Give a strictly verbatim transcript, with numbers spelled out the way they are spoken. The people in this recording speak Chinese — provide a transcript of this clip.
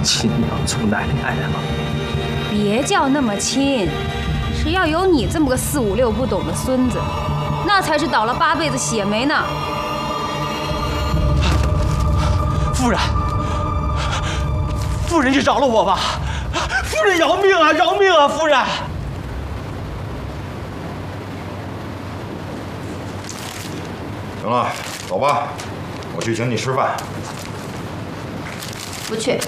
亲养出奶奶了。 别叫那么亲，是要有你这么个四五六不懂的孙子，那才是倒了八辈子血霉呢。 夫人，夫人，你饶了我吧！夫人，饶命啊！饶命啊！夫人。 行了，走吧，我去请你吃饭。 不去。